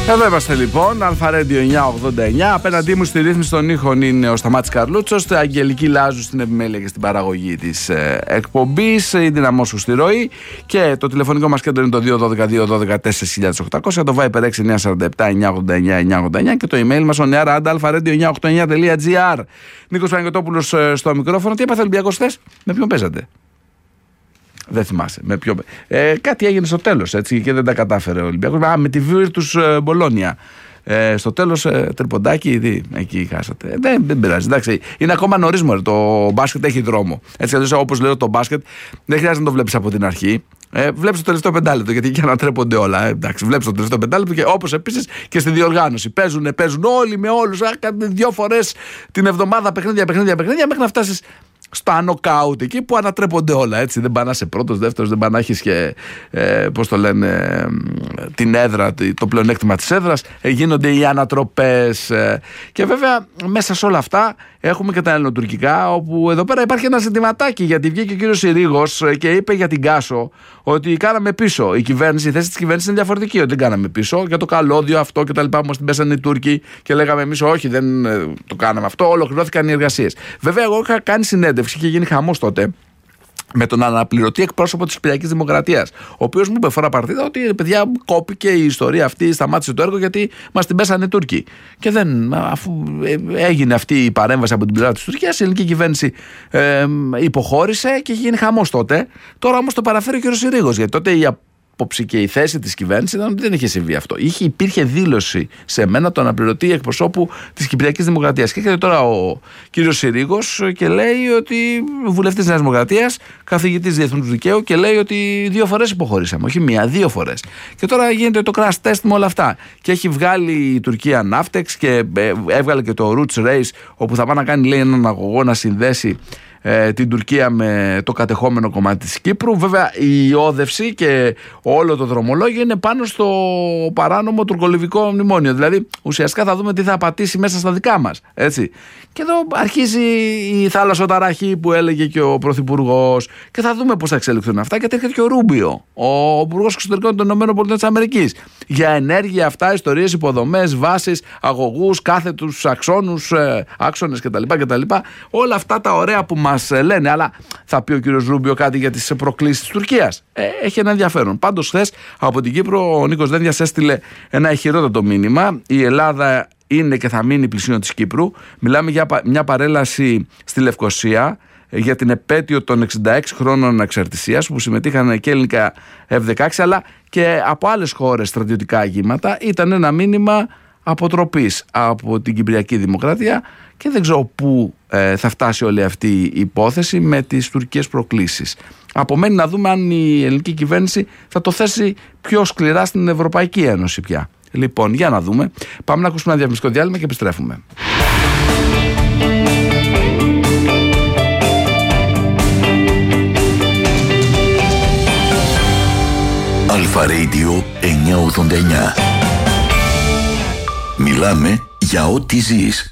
Εδώ είμαστε λοιπόν, Αλφαρέντιο 989. Απέναντί μου στη ρύθμιση των ήχων είναι ο Σταμάτης Καρλούτσος, Αγγελική Λάζου στην επιμέλεια και στην παραγωγή της εκπομπής, η Δυναμώσου σου στη ροή. Και το τηλεφωνικό μας κέντρο είναι το 212-212-4800, το Viper 6947-989-989 και το email μας oneara@alpharadio989.gr. Νίκος Παναγιωτόπουλος στο μικρόφωνο. Τι έπαθε ο Ολυμπιακός χθες, με ποιον παίζατε? Δεν θυμάσαι. Με ποιο... κάτι έγινε στο τέλος έτσι και δεν τα κατάφερε ο Ολυμπιακός. Με τη Virtus Μπολόνια. Στο τέλος τριποντάκι, εκεί χάσατε. Δεν πειράζει. Εντάξει, είναι ακόμα νωρίς μωρέ. Το μπάσκετ έχει δρόμο. Έτσι, όπως λέω, το μπάσκετ δεν χρειάζεται να το βλέπεις από την αρχή. Βλέπεις το τελευταίο πεντάλεπτο, γιατί εκεί ανατρέπονται όλα. Εντάξει, βλέπεις το τελευταίο πεντάλεπτο και όπως επίσης και στη διοργάνωση. Παίζουν όλοι με όλους. Κάνουν 2 φορές την εβδομάδα παιχνίδια μέχρι να φτάσεις στα νοκάουτ εκεί που ανατρέπονται όλα. Έτσι. Δεν πάνε να είσαι πρώτος, δεύτερος, δεν πάνε να έχεις και πώς το λένε, την έδρα, το πλεονέκτημα της έδρας. Γίνονται οι ανατροπές. Και βέβαια μέσα σε όλα αυτά έχουμε και τα ελληνοτουρκικά, όπου εδώ πέρα υπάρχει ένα ζητηματάκι, γιατί βγήκε ο κύριος Συρίγος και είπε για την Κάσο ότι κάναμε πίσω. Η θέση της κυβέρνησης είναι διαφορετική, ότι δεν κάναμε πίσω για το καλώδιο αυτό και τα λοιπά. Μας την πέσανε οι Τούρκοι και λέγαμε εμείς όχι, δεν το κάναμε αυτό. Ολοκληρώθηκαν οι εργασίες. Βέβαια, εγώ είχα κάνει συνέντευξη και γίνει χαμός τότε με τον αναπληρωτή εκπρόσωπο της Κυπριακής Δημοκρατίας, ο οποίος μου είπε φορά παρτίδα ότι παιδιά κόπηκε η ιστορία αυτή, σταμάτησε το έργο γιατί μας την πέσανε οι Τούρκοι. Και αφού έγινε αυτή η παρέμβαση από την πλευρά της Τουρκίας, η ελληνική κυβέρνηση υποχώρησε και γίνει χαμός τότε. Τώρα όμως το παραφέρει ο κ. Συρίγος, γιατί τότε η άποψη και η θέση της κυβέρνησης ήταν ότι δεν είχε συμβεί αυτό. Υπήρχε δήλωση σε μένα τον αναπληρωτή εκπροσώπου της Κυπριακής Δημοκρατίας. Και έρχεται τώρα ο κύριος Συρίγος και λέει ότι βουλευτής της Νέας Δημοκρατίας, καθηγητής διεθνούς δικαίου, και λέει ότι 2 φορές υποχωρήσαμε. Όχι 1, 2 φορές. Και τώρα γίνεται το crash test με όλα αυτά. Και έχει βγάλει η Τουρκία ναύτεξ και έβγαλε και το Roots Race, όπου θα πάει να κάνει, λέει, έναν αγωγό να συνδέσει την Τουρκία με το κατεχόμενο κομμάτι της Κύπρου. Βέβαια η όδευση και όλο το δρομολόγιο είναι πάνω στο παράνομο τουρκολιβικό μνημόνιο. Δηλαδή ουσιαστικά θα δούμε τι θα πατήσει μέσα στα δικά μας. Έτσι. Και εδώ αρχίζει η θάλασσοταραχή που έλεγε και ο Πρωθυπουργός, και θα δούμε πώς θα εξελιχθούν αυτά. Και έρχεται και ο Ρούμπιο, ο Υπουργός Εξωτερικών των ΗΠΑ, για ενέργεια, αυτά, ιστορίες, υποδομές, βάσεις, αγωγούς, κάθετους αξώνους, άξονες κτλ. Όλα αυτά τα ωραία που μας λένε. Αλλά θα πει ο κύριος Ρούμπιο κάτι για τις προκλήσεις της Τουρκίας? Έχει ένα ενδιαφέρον. Πάντως χθες από την Κύπρο ο Νίκος Δένδιας έστειλε ένα ηχηρότατο μήνυμα. Η Ελλάδα είναι και θα μείνει πλησίον της Κύπρου. Μιλάμε για μια παρέλαση στη Λευκοσία για την επέτειο των 66 χρόνων ανεξαρτησίας, που συμμετείχαν και ελληνικά F-16 αλλά και από άλλες χώρες στρατιωτικά αγήματα. Ήταν ένα μήνυμα αποτροπής από την Κυπριακή Δημοκρατία και δεν ξέρω πού θα φτάσει όλη αυτή η υπόθεση με τις τουρκικές προκλήσεις. Απομένει να δούμε αν η ελληνική κυβέρνηση θα το θέσει πιο σκληρά στην Ευρωπαϊκή Ένωση πια. Λοιπόν, για να δούμε. Πάμε να ακούσουμε ένα διαφημιστικό διάλειμμα και επιστρέφουμε. Αλφα-Radio 989. Μιλάμε για ό,τι ζεις.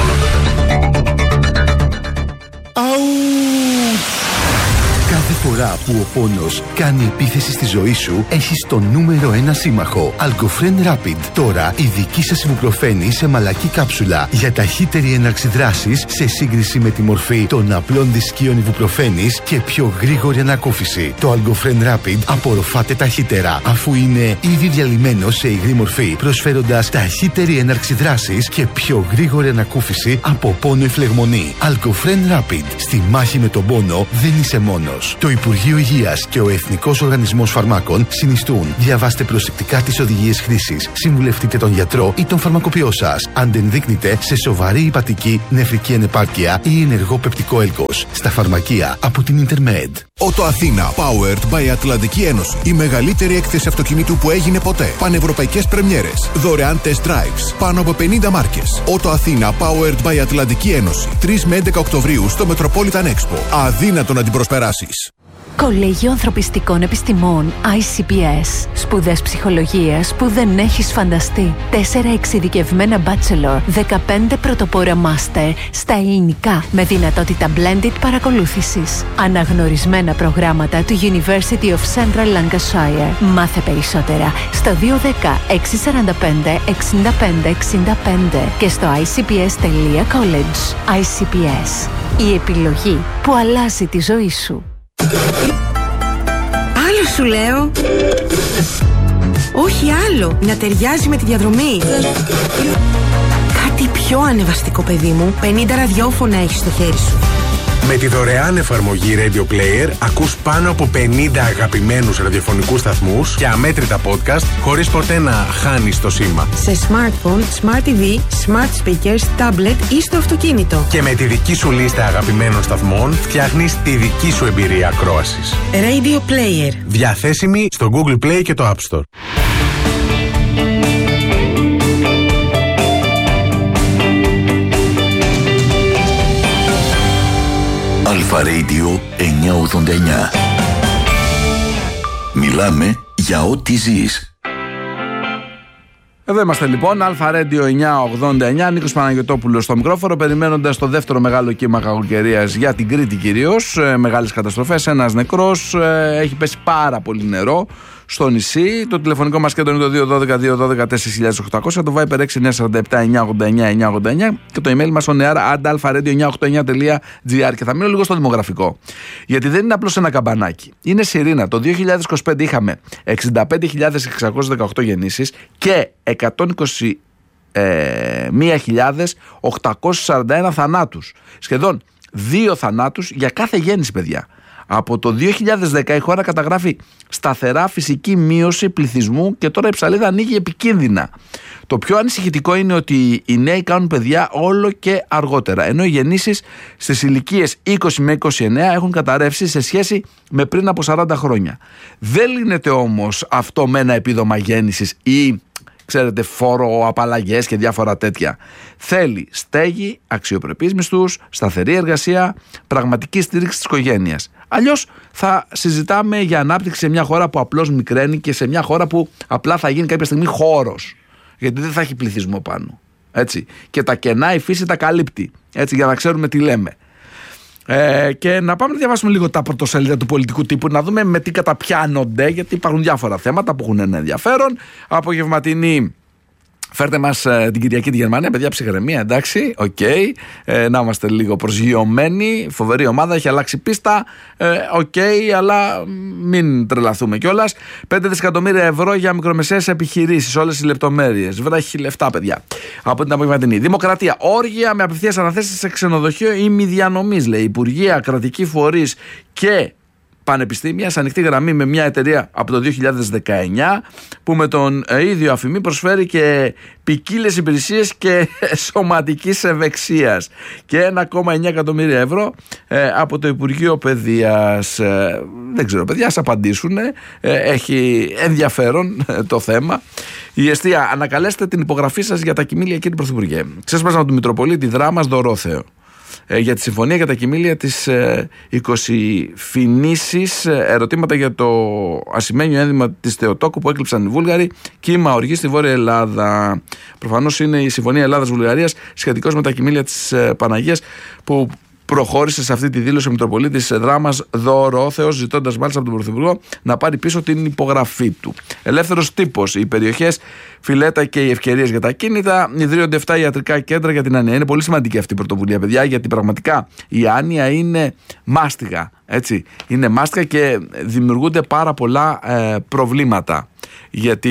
Κάθε φορά που ο πόνος κάνει επίθεση στη ζωή σου, έχεις το νούμερο 1 σύμμαχο. Algofren Rapid. Τώρα η δική σας ιβουπροφένη σε μαλακή κάψουλα για ταχύτερη έναρξη δράσης σε σύγκριση με τη μορφή των απλών δισκίων ιβουπροφένης και πιο γρήγορη ανακούφιση. Το Algofren Rapid απορροφάται ταχύτερα, αφού είναι ήδη διαλυμένο σε υγρή μορφή, προσφέροντας ταχύτερη έναρξη δράσης και πιο γρήγορη ανακούφιση από πόνο ή φλεγμονή. Algofren Rapid. Στη μάχη με τον πόνο δεν είσαι μόνος. Το Υπουργείο Υγείας και ο Εθνικός Οργανισμός Φαρμάκων συνιστούν. Διαβάστε προσεκτικά τις οδηγίες χρήσης. Συμβουλευτείτε τον γιατρό ή τον φαρμακοποιό σας. Αν δεν δείκνυται σε σοβαρή υπατική, νεφρική ανεπάρκεια ή ενεργό πεπτικό έλκος. Στα φαρμακεία από την Intermed. Ότο Αθήνα, powered by Ατλαντική Ένωση. Η μεγαλύτερη έκθεση αυτοκινήτου που έγινε ποτέ. Πανευρωπαϊκές πρεμιέρες. Δωρεάν test drives. Πάνω από 50 μάρκες. Ότο Αθήνα, powered by Ατλαντική Ένωση. 3 με 11 Οκτωβρίου στο Metropolitan Expo. Αδύνατο να την προσπεράσεις. Κολέγιο Ανθρωπιστικών Επιστημών ICPS. Σπουδές ψυχολογίας που δεν έχεις φανταστεί. 4 εξειδικευμένα bachelor, 15 πρωτοπόρα master στα ελληνικά με δυνατότητα blended παρακολούθησης. Αναγνωρισμένα προγράμματα του University of Central Lancashire. Μάθε περισσότερα στο 210 645 65 65 και στο icps.college. ICPS. Η επιλογή που αλλάζει τη ζωή σου. Άλλο σου λέω. Όχι άλλο. Να ταιριάζει με τη διαδρομή. Κάτι πιο ανεβαστικό, παιδί μου. 50 ραδιόφωνα έχεις στο χέρι σου. Με τη δωρεάν εφαρμογή Radio Player ακούς πάνω από 50 αγαπημένους ραδιοφωνικούς σταθμούς και αμέτρητα podcast χωρίς ποτέ να χάνεις το σήμα. Σε smartphone, smart TV, smart speakers, tablet ή στο αυτοκίνητο. Και με τη δική σου λίστα αγαπημένων σταθμών φτιάχνεις τη δική σου εμπειρία ακρόασης. Radio Player. Διαθέσιμη στο Google Play και το App Store. Αλφα Radio 989. Μιλάμε για ό,τι ζεις. Εδώ είμαστε λοιπόν, Αλφα Radio 989, Νίκος Παναγιωτόπουλος στο μικρόφωνο, περιμένοντας το δεύτερο μεγάλο κύμα κακοκαιρίας για την Κρήτη κυρίως. Μεγάλες καταστροφές, ένας νεκρός, έχει πέσει πάρα πολύ νερό στο νησί. Το τηλεφωνικό μας κέντρο είναι το 212-212-4800, το Viber 6947-989-989 και το email μας on air@alfaradio989.gr. Και θα μείνω λίγο στο δημογραφικό, γιατί δεν είναι απλώς ένα καμπανάκι. Είναι σιρήνα. Το 2025 είχαμε 65.618 γεννήσεις και 121.841 θανάτους. Σχεδόν 2 θανάτους για κάθε γέννηση, παιδιά. Από το 2010 η χώρα καταγράφει σταθερά φυσική μείωση πληθυσμού και τώρα η ψαλίδα ανοίγει επικίνδυνα. Το πιο ανησυχητικό είναι ότι οι νέοι κάνουν παιδιά όλο και αργότερα, ενώ οι γεννήσεις στις ηλικίες 20 με 29 έχουν καταρρεύσει σε σχέση με πριν από 40 χρόνια. Δεν λύνεται όμως αυτό με ένα επίδομα γέννησης ή, ξέρετε, φοροαπαλλαγές και διάφορα τέτοια. Θέλει στέγη, αξιοπρεπείς μισθούς, σταθερή εργασία, πραγματική στήριξη της οικογένειας. Αλλιώς θα συζητάμε για ανάπτυξη σε μια χώρα που απλώς μικραίνει και σε μια χώρα που απλά θα γίνει κάποια στιγμή χώρος. Γιατί δεν θα έχει πληθυσμό πάνω. Έτσι. Και τα κενά η φύση τα καλύπτει. Έτσι, για να ξέρουμε τι λέμε. Και να πάμε να διαβάσουμε λίγο τα πρωτοσέλιδα του πολιτικού τύπου, να δούμε με τι καταπιάνονται, γιατί υπάρχουν διάφορα θέματα που έχουν ένα ενδιαφέρον. Απογευματινή, φέρτε μας την Κυριακή τη Γερμανία, παιδιά, ψυχραιμία, εντάξει, οκ. Να είμαστε λίγο προσγειωμένοι. Φοβερή ομάδα, έχει αλλάξει πίστα, οκ, αλλά μην τρελαθούμε κιόλας. 5 δισεκατομμύρια ευρώ για μικρομεσαίες επιχειρήσεις, όλες οι λεπτομέρειες. Βράχει λεφτά, παιδιά. Από την απογευματινή. Δημοκρατία, όργια με απευθείας αναθέσεις σε ξενοδοχείο ή μη διανομής, λέει. Υπουργεία, κρατικοί φορείς και πανεπιστήμια σε ανοιχτή γραμμή με μια εταιρεία από το 2019 που με τον ίδιο αφημί προσφέρει και ποικίλες υπηρεσίες και σωματικής ευεξίας, και 1,9 εκατομμύρια ευρώ από το Υπουργείο Παιδείας. Δεν ξέρω, παιδιά, ας απαντήσουν. Έχει ενδιαφέρον το θέμα. Η εστία, ανακαλέστε την υπογραφή σας για τα κοιμήλια, κύριε Πρωθυπουργέ. Ξέσπασαν του Μητροπολίτη Δράμας Δωρόθεο για τη συμφωνία για τα κοιμήλια της 20 φινήσεις, ερωτήματα για το ασημένιο ένδυμα της Θεοτόκου που έκλειψαν οι Βούλγαροι, κύμα οργή στη Βόρεια Ελλάδα. Προφανώς είναι η Συμφωνία Ελλάδας-Βουλγαρίας σχετικώς με τα κοιμήλια της Παναγίας, που προχώρησε σε αυτή τη δήλωση ο Μητροπολίτης Δράμας Δωρόθεος, ζητώντας μάλιστα από τον Πρωθυπουργό να πάρει πίσω την υπογραφή του. Ελεύθερος τύπος, οι περιοχές Φιλέτα και οι ευκαιρίες για τα ακίνητα. Ιδρύονται 7 ιατρικά κέντρα για την άνοια. Είναι πολύ σημαντική αυτή η πρωτοβουλία, παιδιά, γιατί πραγματικά η άνοια είναι μάστιγα. Έτσι. Είναι μάστιγα και δημιουργούνται πάρα πολλά προβλήματα. Γιατί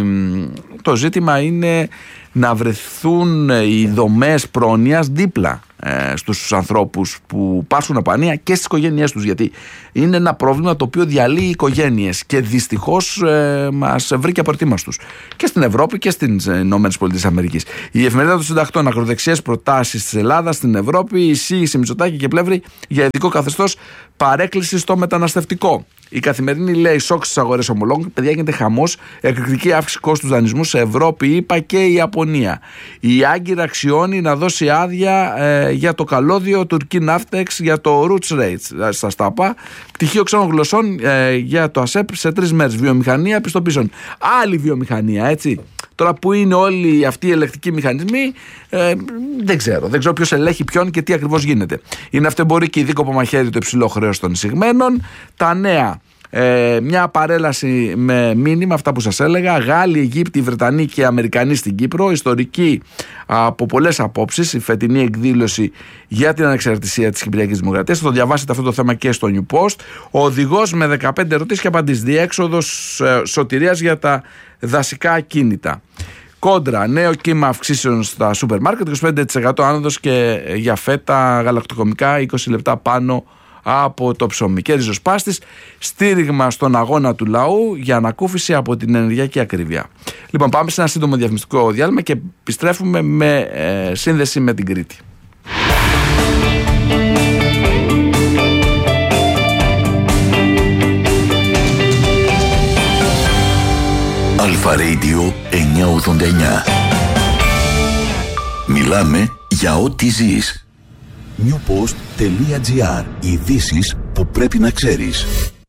το ζήτημα είναι να βρεθούν οι δομές πρόνοιας δίπλα στους ανθρώπους που πάσχουν από άνοια και στις οικογένειές τους, γιατί είναι ένα πρόβλημα το οποίο διαλύει οικογένειες και δυστυχώς μας βρήκε απροετοίμαστους και στην Ευρώπη και στις ΗΠΑ. Η Εφημερίδα των Συντακτών, ακροδεξιές προτάσεις της Ελλάδας στην Ευρώπη, εισήγηση Μητσοτάκη και Πλεύρη για ειδικό καθεστώς παρέκκληση στο μεταναστευτικό. Η Καθημερινή λέει σοκ στις αγορές ομολόγων. Παιδιά, γίνεται χαμός. Εκρηκτική αύξηση κόστους δανεισμού σε Ευρώπη, ΗΠΑ και η Ιαπωνία. Η Άγκυρα αξιώνει να δώσει άδεια για το καλώδιο Τουρκή Ναύτεξ για το Roots Rates στα ΣΤΑΠΑ. Πτυχίο ξένων γλωσσών για το ΑΣΕΠ σε 3 μέρες. Βιομηχανία πιστοποιήσεων. Άλλη βιομηχανία, έτσι. Τώρα που είναι όλοι αυτοί οι ελεκτικοί μηχανισμοί, δεν ξέρω ποιος ελέγχει ποιον και τι ακριβώς γίνεται. Είναι αυτεμπορική δίκοπο μαχαίρι το υψηλό χρέος των εισηγμένων. Τα νέα, μια παρέλαση με μήνυμα, αυτά που σας έλεγα. Γάλλοι, Αιγύπτιοι, Βρετανοί και Αμερικανοί στην Κύπρο. Ιστορική από πολλές απόψεις η φετινή εκδήλωση για την ανεξαρτησία της Κυπριακής Δημοκρατίας. Θα το διαβάσετε αυτό το θέμα και στο New Post. Ο οδηγός με 15 ερωτήσεις και απαντήσεις. Διέξοδος σωτηρίας για τα δασικά ακίνητα. Κόντρα, νέο κύμα αυξήσεων στα σούπερ μάρκετ, 25% άνοδος και για φέτα, γαλακτοκομικά, 20 λεπτά πάνω από το ψωμί. Και ριζοσπάστης, στήριγμα στον αγώνα του λαού για ανακούφιση από την ενεργειακή ακρίβεια. Λοιπόν, πάμε σε ένα σύντομο διαφημιστικό διάλειμμα και επιστρέφουμε με σύνδεση με την Κρήτη. Αλφα Radio 989. Μιλάμε για ό,τι ζεις. Newpost.gr. Ειδήσεις που πρέπει να ξέρεις.